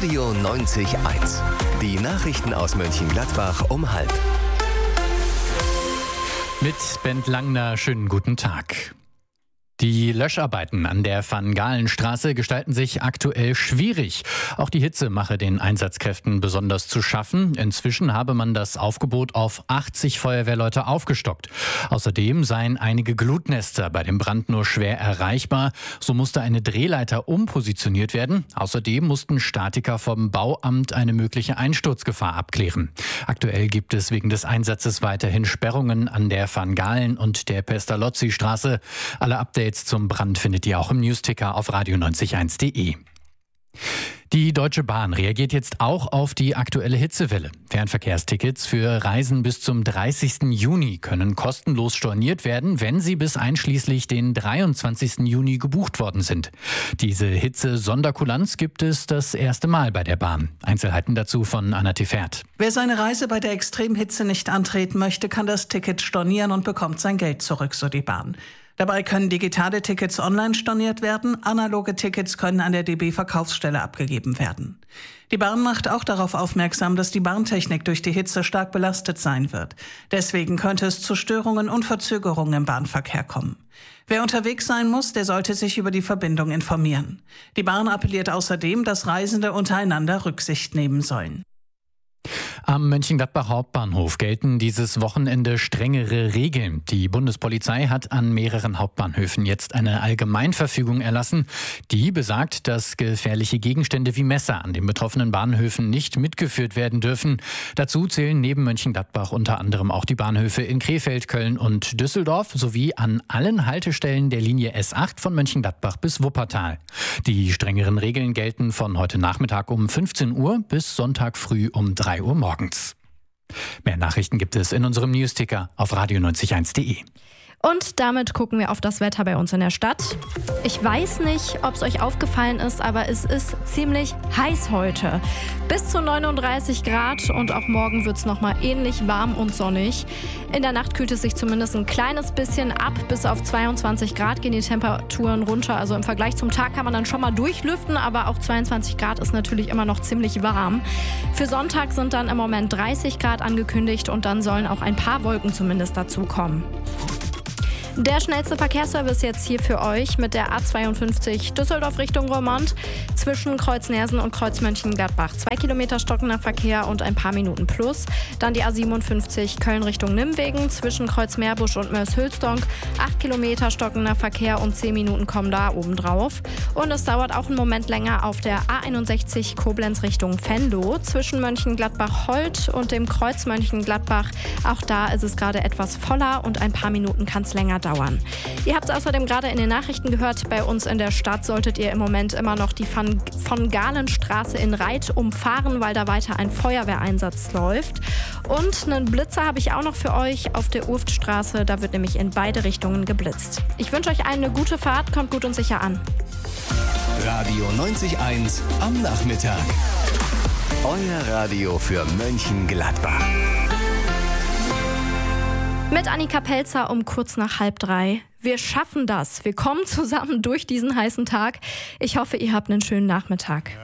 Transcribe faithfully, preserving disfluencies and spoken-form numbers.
Radio neunzig Komma eins. Die Nachrichten aus Mönchengladbach um halb. Mit Bent Langner, schönen guten Tag. Die Löscharbeiten an der Van-Galen-Straße gestalten sich aktuell schwierig. Auch die Hitze mache den Einsatzkräften besonders zu schaffen. Inzwischen habe man das Aufgebot auf achtzig Feuerwehrleute aufgestockt. Außerdem seien einige Glutnester bei dem Brand nur schwer erreichbar. So musste eine Drehleiter umpositioniert werden. Außerdem mussten Statiker vom Bauamt eine mögliche Einsturzgefahr abklären. Aktuell gibt es wegen des Einsatzes weiterhin Sperrungen an der Van-Galen- und der Pestalozzi-Straße. Alle Updates zum Brand findet ihr auch im Newsticker auf radio neunzig Komma eins punkt de. Die Deutsche Bahn reagiert jetzt auch auf die aktuelle Hitzewelle. Fernverkehrstickets für Reisen bis zum dreißigsten Juni können kostenlos storniert werden, wenn sie bis einschließlich den dreiundzwanzigsten Juni gebucht worden sind. Diese Hitze-Sonderkulanz gibt es das erste Mal bei der Bahn. Einzelheiten dazu von Anna Tiffert. Wer seine Reise bei der Extremhitze nicht antreten möchte, kann das Ticket stornieren und bekommt sein Geld zurück, so die Bahn. Dabei können digitale Tickets online storniert werden, analoge Tickets können an der D B-Verkaufsstelle abgegeben werden. Die Bahn macht auch darauf aufmerksam, dass die Bahntechnik durch die Hitze stark belastet sein wird. Deswegen könnte es zu Störungen und Verzögerungen im Bahnverkehr kommen. Wer unterwegs sein muss, der sollte sich über die Verbindung informieren. Die Bahn appelliert außerdem, dass Reisende untereinander Rücksicht nehmen sollen. Am Mönchengladbach Hauptbahnhof gelten dieses Wochenende strengere Regeln. Die Bundespolizei hat an mehreren Hauptbahnhöfen jetzt eine Allgemeinverfügung erlassen. Die besagt, dass gefährliche Gegenstände wie Messer an den betroffenen Bahnhöfen nicht mitgeführt werden dürfen. Dazu zählen neben Mönchengladbach unter anderem auch die Bahnhöfe in Krefeld, Köln und Düsseldorf sowie an allen Haltestellen der Linie S acht von Mönchengladbach bis Wuppertal. Die strengeren Regeln gelten von heute Nachmittag um fünfzehn Uhr bis Sonntag früh um drei Uhr morgens. Mehr Nachrichten gibt es in unserem Newsticker auf radio neunzig Komma eins punkt de. Und damit gucken wir auf das Wetter bei uns in der Stadt. Ich weiß nicht, ob es euch aufgefallen ist, aber es ist ziemlich heiß heute. Bis zu neununddreißig Grad und auch morgen wird es nochmal ähnlich warm und sonnig. In der Nacht kühlt es sich zumindest ein kleines bisschen ab. Bis auf zweiundzwanzig Grad gehen die Temperaturen runter. Also im Vergleich zum Tag kann man dann schon mal durchlüften, aber auch zweiundzwanzig Grad ist natürlich immer noch ziemlich warm. Für Sonntag sind dann im Moment dreißig Grad angekündigt und dann sollen auch ein paar Wolken zumindest dazu kommen. Der schnellste Verkehrsservice jetzt hier für euch mit der A zweiundfünfzig Düsseldorf Richtung Roermond zwischen Kreuz Nersen und Kreuz Mönchengladbach. Zwei Kilometer stockender Verkehr und ein paar Minuten plus. Dann die A siebenundfünfzig Köln Richtung Nimwegen zwischen Kreuz Meerbusch und Mörs-Hülsdonk. Acht Kilometer stockender Verkehr und zehn Minuten kommen da oben drauf. Und es dauert auch einen Moment länger auf der A einundsechzig Koblenz Richtung Venlo zwischen Mönchengladbach-Holt und dem Kreuz Mönchengladbach. Auch da ist es gerade etwas voller und ein paar Minuten kann es länger dauern. Ihr habt es außerdem gerade in den Nachrichten gehört, bei uns in der Stadt solltet ihr im Moment immer noch die Van-Galen-Straße in Reit umfahren, weil da weiter ein Feuerwehreinsatz läuft. Und einen Blitzer habe ich auch noch für euch auf der Urftstraße, da wird nämlich in beide Richtungen geblitzt. Ich wünsche euch allen eine gute Fahrt, kommt gut und sicher an. Radio neunzig Komma eins am Nachmittag. Euer Radio für Mönchengladbach. Mit Annika Pelzer um kurz nach halb drei. Wir schaffen das. Wir kommen zusammen durch diesen heißen Tag. Ich hoffe, ihr habt einen schönen Nachmittag.